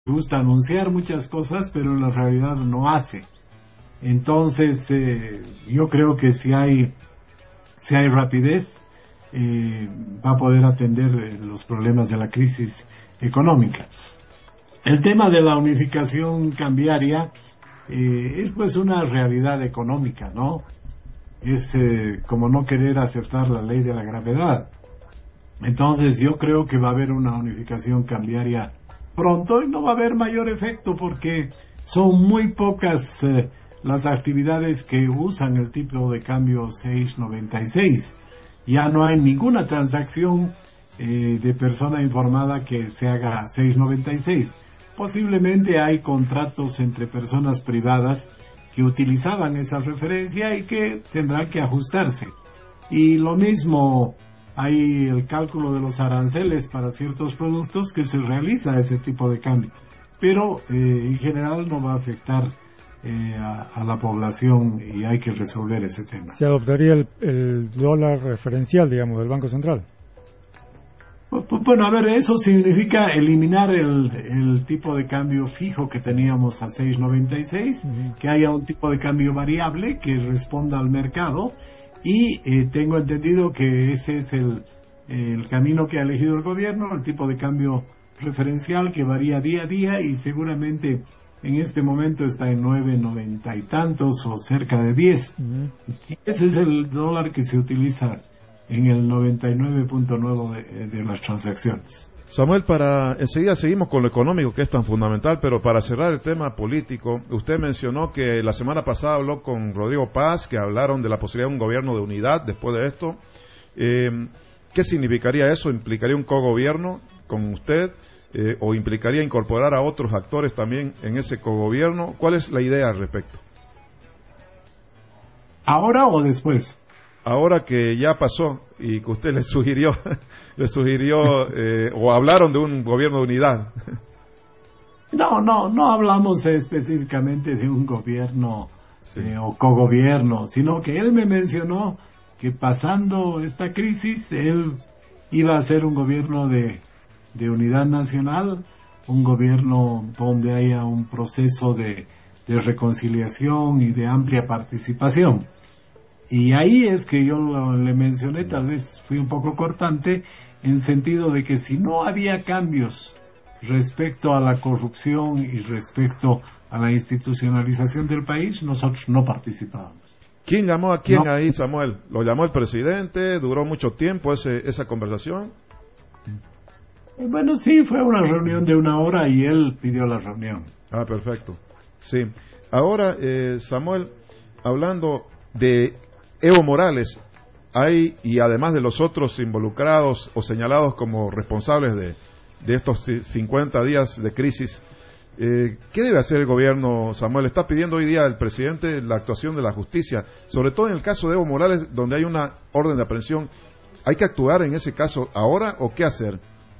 gusta anunciar muchas cosas, pero en la realidad no hace. Entonces, yo creo que si hay rapidez, va a poder atender los problemas de la crisis económica. El tema de la unificación cambiaria es pues una realidad económica, ¿no? Es como no querer aceptar la ley de la gravedad. Entonces yo creo que va a haber una unificación cambiaria pronto y no va a haber mayor efecto porque son muy pocas las actividades que usan el tipo de cambio 6.96. Ya no hay ninguna transacción de persona informada que se haga 6.96. Posiblemente hay contratos entre personas privadas que utilizaban esa referencia y que tendrán que ajustarse. Y lo mismo, hay el cálculo de los aranceles para ciertos productos que se realiza a ese tipo de cambio. Pero en general no va a afectar a la población y hay que resolver ese tema. ¿Se adoptaría el dólar referencial, digamos, del Banco Central? Bueno, a ver, eso significa eliminar el tipo de cambio fijo que teníamos a 6.96, que haya un tipo de cambio variable que responda al mercado y tengo entendido que ese es el camino que ha elegido el gobierno, el tipo de cambio referencial que varía día a día y seguramente en este momento está en 9.90 y tantos o cerca de 10. Y ese es el dólar que se utiliza en el 99.9 de las transacciones. Samuel, enseguida seguimos con lo económico, que es tan fundamental, pero para cerrar el tema político, usted mencionó que la semana pasada habló con Rodrigo Paz, que hablaron de la posibilidad de un gobierno de unidad después de esto. ¿Qué significaría eso? ¿Implicaría un cogobierno con usted? ¿O implicaría incorporar a otros actores también en ese cogobierno? ¿Cuál es la idea al respecto? ¿Ahora o después? Ahora que ya pasó y que usted le sugirió o hablaron de un gobierno de unidad. No hablamos específicamente de un gobierno o cogobierno, sino que él me mencionó que pasando esta crisis él iba a hacer un gobierno de unidad nacional, un gobierno donde haya un proceso de reconciliación y de amplia participación. Y ahí es que yo le mencioné, tal vez fui un poco cortante, en sentido de que si no había cambios respecto a la corrupción y respecto a la institucionalización del país, nosotros no participábamos. ¿Quién llamó a quién ahí, Samuel? ¿Lo llamó el presidente? ¿Duró mucho tiempo esa conversación? Bueno, sí, fue una reunión de 1 hora y él pidió la reunión. Ah, perfecto. Sí. Ahora, Samuel, hablando de Evo Morales, y además de los otros involucrados o señalados como responsables de estos 50 días de crisis, ¿qué debe hacer el gobierno, Samuel? Está pidiendo hoy día el presidente la actuación de la justicia, sobre todo en el caso de Evo Morales, donde hay una orden de aprehensión. ¿Hay que actuar en ese caso ahora o qué hacer?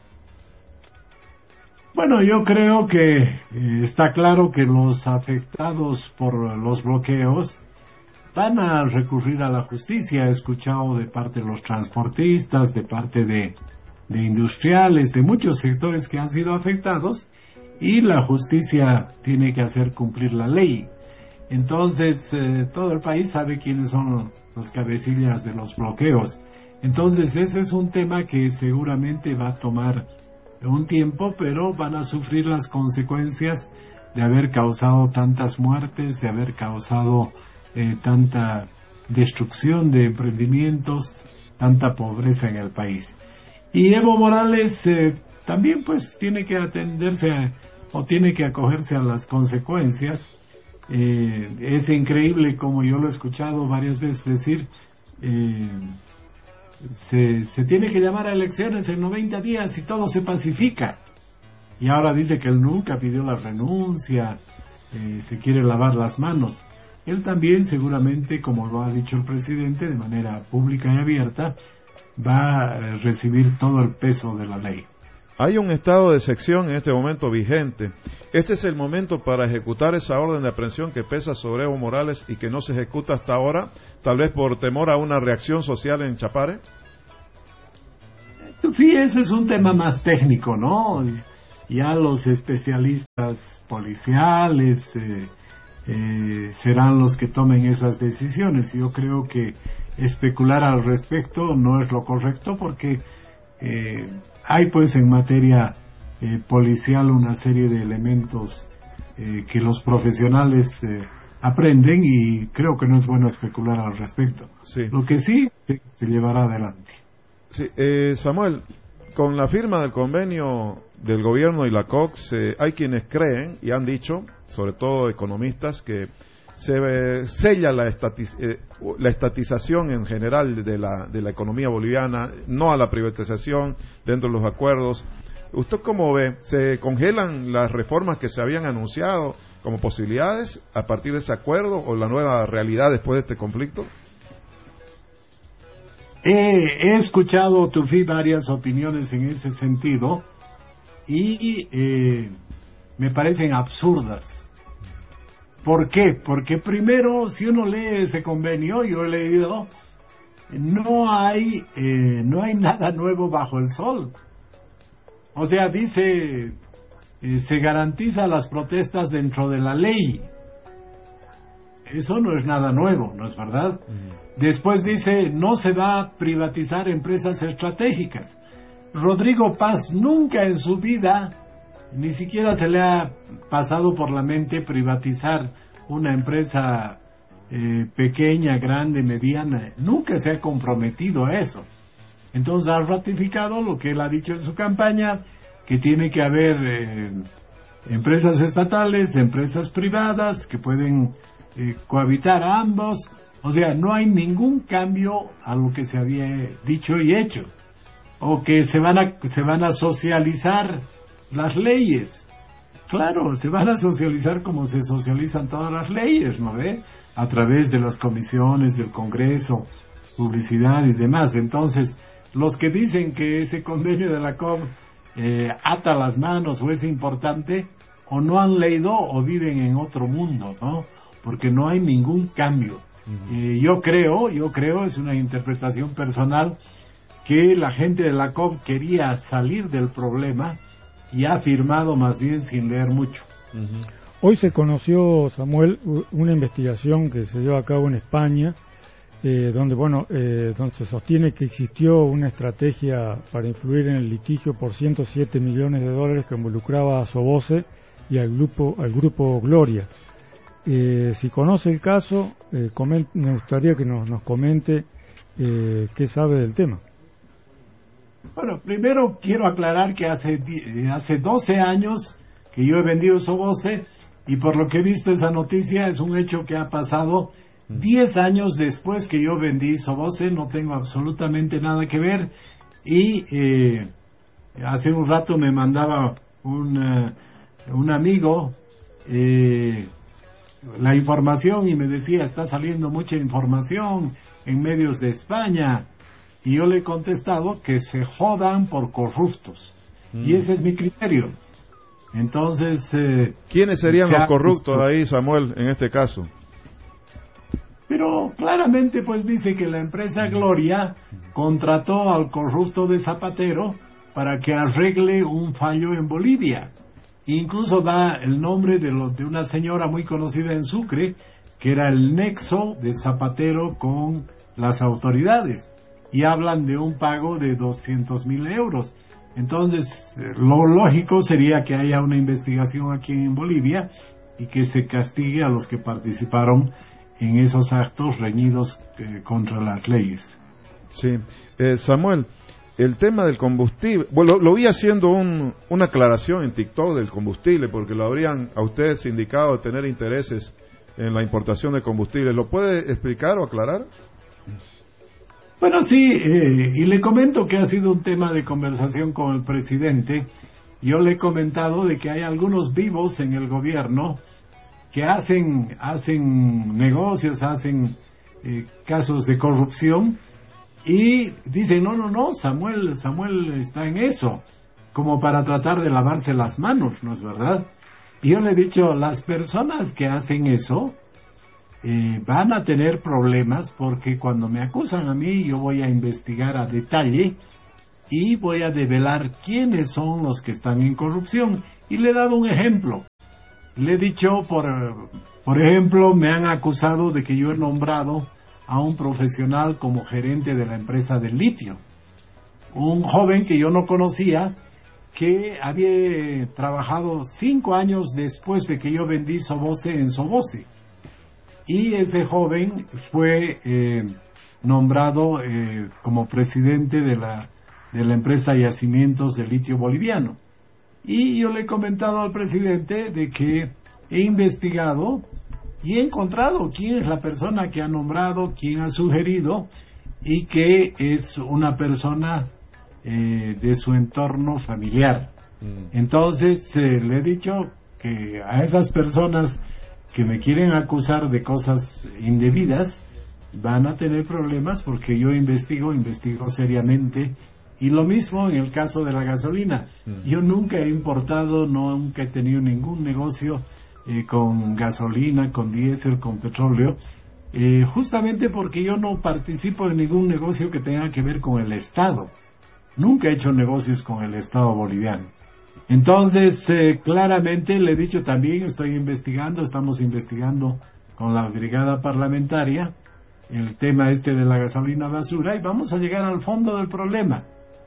Bueno, yo creo que está claro que los afectados por los bloqueos van a recurrir a la justicia. He escuchado de parte de los transportistas, de parte de industriales, de muchos sectores que han sido afectados, y la justicia tiene que hacer cumplir la ley. Entonces, todo el país sabe quiénes son los cabecillas de los bloqueos. Entonces, ese es un tema que seguramente va a tomar un tiempo, pero van a sufrir las consecuencias de haber causado tantas muertes, de haber causado tanta destrucción de emprendimientos, tanta pobreza en el país. Y Evo Morales también pues tiene que atenderse o tiene que acogerse a las consecuencias. Es increíble, como yo lo he escuchado varias veces decir, se tiene que llamar a elecciones en 90 días y todo se pacifica. Y ahora dice que él nunca pidió la renuncia, se quiere lavar las manos. Él también seguramente, como lo ha dicho el presidente de manera pública y abierta, va a recibir todo el peso de la ley. Hay un estado de excepción en este momento vigente. ¿Este es el momento para ejecutar esa orden de aprehensión que pesa sobre Evo Morales y que no se ejecuta hasta ahora, tal vez por temor a una reacción social en Chapare? Sí, ese es un tema más técnico, ¿no? ya los especialistas policiales serán los que tomen esas decisiones. Yo creo que especular al respecto no es lo correcto, porque hay pues en materia policial una serie de elementos que los profesionales aprenden, y creo que no es bueno especular al respecto. Sí. Lo que sí se llevará adelante. Sí, Samuel, con la firma del convenio del gobierno y la COCS, hay quienes creen y han dicho, sobre todo economistas, que se sella la estatización en general de la economía boliviana, no a la privatización dentro de los acuerdos. ¿Usted cómo ve? ¿Se congelan las reformas que se habían anunciado como posibilidades a partir de ese acuerdo, o la nueva realidad después de este conflicto? He escuchado, Tufi, varias opiniones en ese sentido, y me parecen absurdas. ¿Por qué? Porque primero, si uno lee ese convenio, yo he leído, no hay nada nuevo bajo el sol. O sea, dice, se garantiza las protestas dentro de la ley. Eso no es nada nuevo, ¿no es verdad? Después dice, no se va a privatizar empresas estratégicas. Rodrigo Paz nunca en su vida, ni siquiera se le ha pasado por la mente privatizar una empresa pequeña, grande, mediana. Nunca se ha comprometido a eso. Entonces ha ratificado lo que él ha dicho en su campaña, que tiene que haber empresas estatales, empresas privadas, que pueden cohabitar a ambos. O sea, no hay ningún cambio a lo que se había dicho y hecho. O que se van a socializar las leyes. Claro, se van a socializar como se socializan todas las leyes, ¿no ve? A través de las comisiones del Congreso, publicidad y demás. Entonces, los que dicen que ese convenio de la COP ata las manos o es importante, o no han leído o viven en otro mundo, ¿no? Porque no hay ningún cambio. Yo creo, es una interpretación personal, que la gente de la COP quería salir del problema y ha firmado más bien sin leer mucho. Hoy se conoció, Samuel, una investigación que se llevó a cabo en España, donde se sostiene que existió una estrategia para influir en el litigio por 107 millones de dólares que involucraba a Soboce y al grupo Gloria. Si conoce el caso, me gustaría que nos comente qué sabe del tema. Bueno, primero quiero aclarar que hace 12 años que yo he vendido Soboce, y por lo que he visto esa noticia es un hecho que ha pasado 10 años después que yo vendí Soboce. No tengo absolutamente nada que ver, y hace un rato me mandaba un amigo la información y me decía, está saliendo mucha información en medios de España, y yo le he contestado que se jodan por corruptos, y ese es mi criterio. Entonces, ¿quiénes serían los corruptos ahí, Samuel, en este caso? Pero claramente pues dice que la empresa Gloria contrató al corrupto de Zapatero para que arregle un fallo en Bolivia. Incluso da el nombre de una señora muy conocida en Sucre, que era el nexo de Zapatero con las autoridades, y hablan de un pago de 200,000 euros. Entonces, lo lógico sería que haya una investigación aquí en Bolivia y que se castigue a los que participaron en esos actos reñidos contra las leyes. Sí. Samuel, el tema del combustible, bueno, lo vi haciendo una aclaración en TikTok del combustible, porque lo habrían a ustedes indicado de tener intereses en la importación de combustible. ¿Lo puede explicar o aclarar? Bueno, sí, y le comento que ha sido un tema de conversación con el presidente. Yo le he comentado de que hay algunos vivos en el gobierno que hacen negocios, hacen casos de corrupción, y dicen, no, Samuel está en eso, como para tratar de lavarse las manos, ¿no es verdad? Y yo le he dicho, las personas que hacen eso van a tener problemas, porque cuando me acusan a mí, yo voy a investigar a detalle y voy a develar quiénes son los que están en corrupción. Y le he dado un ejemplo. Le he dicho, por ejemplo, me han acusado de que yo he nombrado a un profesional como gerente de la empresa del litio. Un joven que yo no conocía, que había trabajado 5 años después de que yo vendí Soboce en Soboce. Y ese joven fue nombrado como presidente de la empresa Yacimientos de Litio Boliviano. Y yo le he comentado al presidente de que he investigado y he encontrado quién es la persona que ha nombrado, quién ha sugerido, y que es una persona de su entorno familiar. Entonces le he dicho que a esas personas que me quieren acusar de cosas indebidas van a tener problemas, porque yo investigo seriamente. Y lo mismo en el caso de la gasolina. Yo nunca he importado, nunca he tenido ningún negocio con gasolina, con diésel, con petróleo, justamente porque yo no participo en ningún negocio que tenga que ver con el Estado. Nunca he hecho negocios con el Estado boliviano. Entonces, claramente le he dicho también, estamos investigando con la brigada parlamentaria el tema de la gasolina basura, y vamos a llegar al fondo del problema.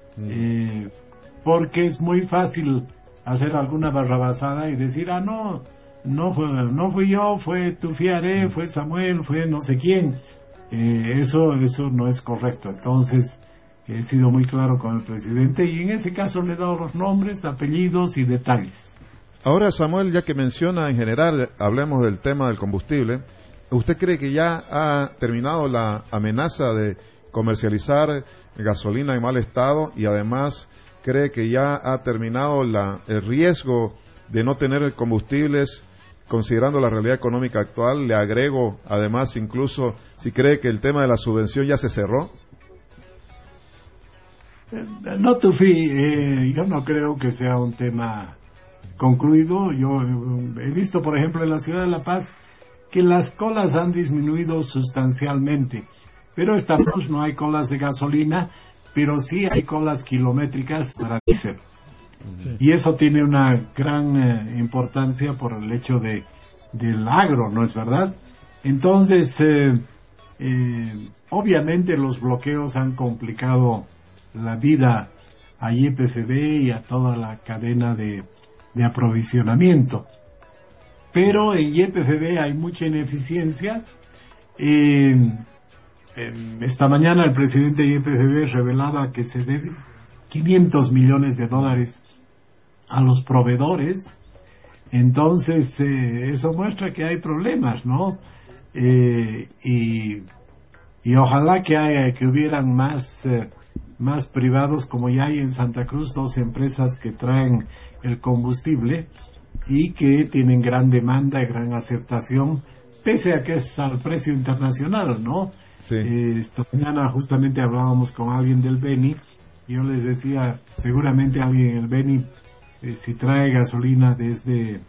Porque es muy fácil hacer alguna barrabasada y decir, no fui yo, fue Tufiaré, fue Samuel, fue no sé quién. Eso no es correcto. Entonces he sido muy claro con el presidente, y en ese caso le he dado los nombres, apellidos y detalles. Ahora, Samuel, ya que menciona en general, hablemos del tema del combustible. ¿Usted cree que ya ha terminado la amenaza de comercializar gasolina en mal estado, y además cree que ya ha terminado el riesgo de no tener combustibles, considerando la realidad económica actual? Le agrego, además, incluso si cree que el tema de la subvención ya se cerró. No, Tufi, yo no creo que sea un tema concluido. Yo he visto, por ejemplo, en la ciudad de La Paz, que las colas han disminuido sustancialmente, pero esta vez no hay colas de gasolina, pero sí hay colas kilométricas para diésel. Sí. Y eso tiene una gran importancia por el hecho del agro, ¿no es verdad? Entonces, obviamente los bloqueos han complicado la vida a YPFB y a toda la cadena de aprovisionamiento. Pero en YPFB hay mucha ineficiencia. Esta mañana el presidente de YPFB revelaba que se debe $500 millones a los proveedores. Entonces eso muestra que hay problemas, ¿no? Y ojalá que hubieran más privados, como ya hay en Santa Cruz 2 empresas que traen el combustible y que tienen gran demanda y gran aceptación, pese a que es al precio internacional, ¿no? Sí. Esta mañana justamente hablábamos con alguien del Beni, y yo les decía, seguramente alguien en el Beni, si trae gasolina desde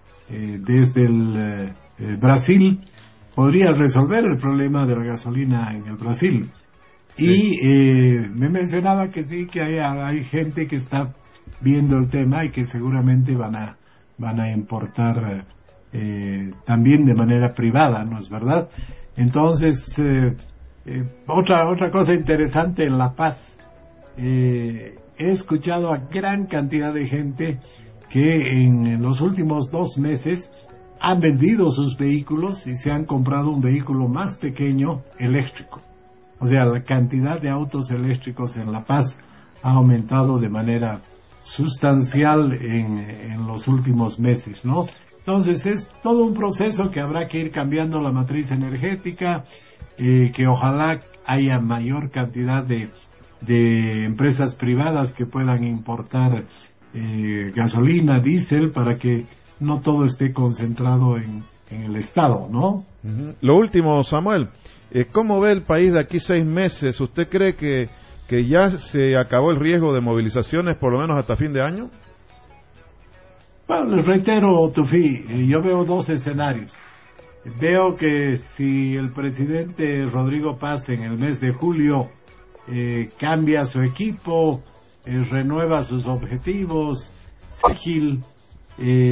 el Brasil, podría resolver el problema de la gasolina en el Brasil. Sí. Y me mencionaba que sí, que hay gente que está viendo el tema y que seguramente van a importar también de manera privada, ¿no es verdad? Entonces, otra cosa interesante en La Paz, he escuchado a gran cantidad de gente que en los últimos 2 meses han vendido sus vehículos y se han comprado un vehículo más pequeño eléctrico. O sea, la cantidad de autos eléctricos en La Paz ha aumentado de manera sustancial en los últimos meses, ¿no? Entonces es todo un proceso que habrá que ir cambiando la matriz energética, que ojalá haya mayor cantidad de empresas privadas que puedan importar gasolina, diésel, para que no todo esté concentrado en el Estado, ¿no? Uh-huh. Lo último, Samuel, ¿cómo ve el país de aquí 6 meses? ¿Usted cree que ya se acabó el riesgo de movilizaciones por lo menos hasta fin de año? Bueno, les reitero, Tufi, yo veo 2 escenarios. Veo que si el presidente Rodrigo Paz en el mes de julio cambia su equipo, renueva sus objetivos, ágil,